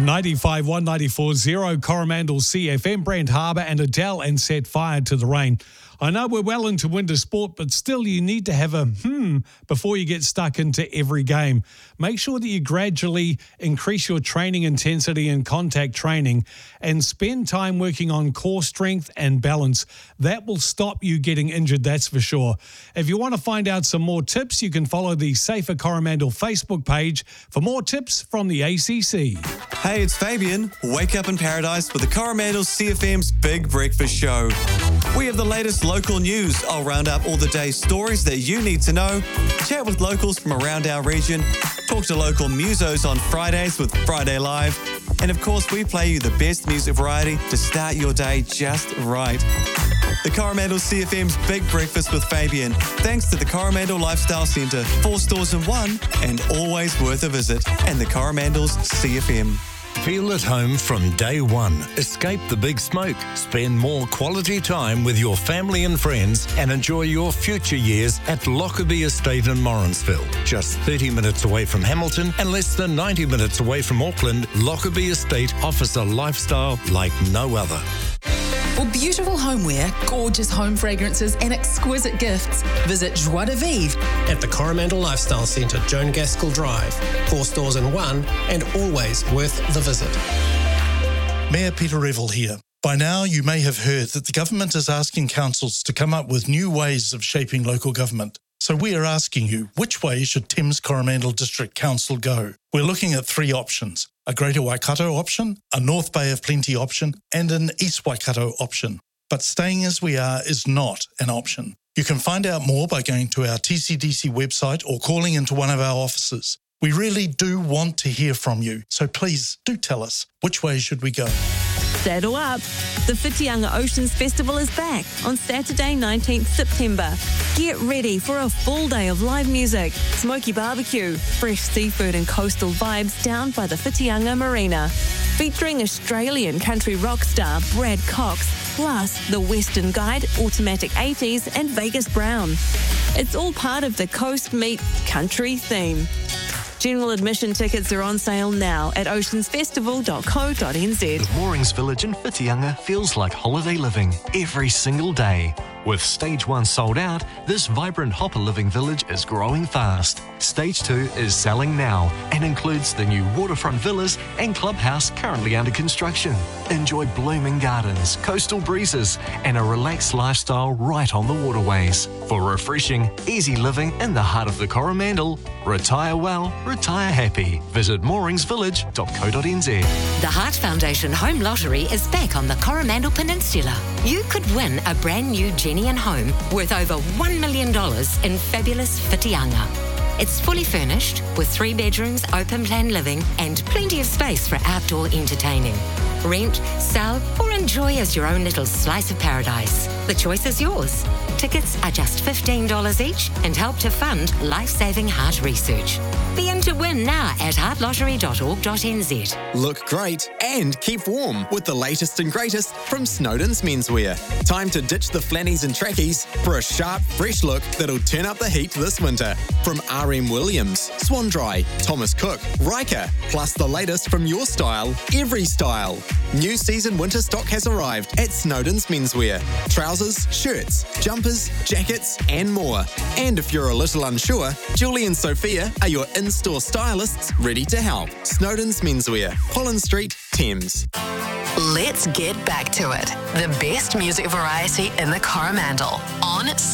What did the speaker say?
95 194 0 Coromandel CFM, Brent Harbour and Adele and Set Fire to the Rain. I know we're well into winter sport, but still you need to have a before you get stuck into every game. Make sure that you gradually increase your training intensity and contact training and spend time working on core strength and balance. That will stop you getting injured, that's for sure. If you want to find out some more tips, you can follow the Safer Coromandel Facebook page for more tips from the ACC. Hey, it's Fabian. Wake up in paradise with the Coromandel CFM's Big Breakfast Show. We have the latest local news. I'll round up all the day's stories that you need to know, chat with locals from around our region, talk to local musos on Fridays with Friday Live, and of course we play you the best music variety to start your day just right. The Coromandel CFM's Big Breakfast with Fabian, thanks to the Coromandel Lifestyle Centre, 4 stores in one and always worth a visit, and the Coromandel's CFM. Feel at home from day one. Escape the big smoke. Spend more quality time with your family and friends and enjoy your future years at Lockerbie Estate in Morrinsville. Just 30 minutes away from Hamilton and less than 90 minutes away from Auckland, Lockerbie Estate offers a lifestyle like no other. For beautiful homeware, gorgeous home fragrances and exquisite gifts, visit Joie de Vivre at the Coromandel Lifestyle Centre, Joan Gaskell Drive. 4 stores in one and always worth the visit. Mayor Peter Revel here. By now, you may have heard that the government is asking councils to come up with new ways of shaping local government. So we are asking you, which way should Thames Coromandel District Council go? We're looking at 3 options: a Greater Waikato option, a North Bay of Plenty option, and an East Waikato option. But staying as we are is not an option. You can find out more by going to our TCDC website or calling into one of our offices. We really do want to hear from you, so please do tell us, which way should we go? Saddle up. The Whitianga Oceans Festival is back on Saturday, 19th September. Get ready for a full day of live music, smoky barbecue, fresh seafood and coastal vibes down by the Whitianga Marina. Featuring Australian country rock star Brad Cox, plus the Western Guide, Automatic 80s and Vegas Brown. It's all part of the Coast Meet Country theme. General admission tickets are on sale now at oceansfestival.co.nz. Moorings Village in Whitianga feels like holiday living every single day. With Stage 1 sold out, this vibrant hopper living village is growing fast. Stage 2 is selling now and includes the new waterfront villas and clubhouse currently under construction. Enjoy blooming gardens, coastal breezes and a relaxed lifestyle right on the waterways. For refreshing, easy living in the heart of the Coromandel, retire well, retire happy. Visit mooringsvillage.co.nz. The Heart Foundation Home Lottery is back on the Coromandel Peninsula. You could win a brand new Jenny and home worth over $1 million in fabulous Whitianga. It's fully furnished with 3 bedrooms, open plan living and plenty of space for outdoor entertaining. Rent, sell or enjoy as your own little slice of paradise. The choice is yours. Tickets are just $15 each and help to fund life-saving heart research. Be in to win now at heartlottery.org.nz. Look great and keep warm with the latest and greatest from Snowden's Menswear. Time to ditch the flannies and trackies for a sharp, fresh look that'll turn up the heat this winter. From R.M. Williams, Swan Dry, Thomas Cook, Riker, plus the latest from your style, every style. New season winter stock has arrived at Snowden's Menswear. Trousers, shirts, jumpers, jackets and more. And if you're a little unsure, Julie and Sophia are your in-store stylists ready to help. Snowden's Menswear, Holland Street, Thames. Let's get back to it. The best music variety in the Coromandel on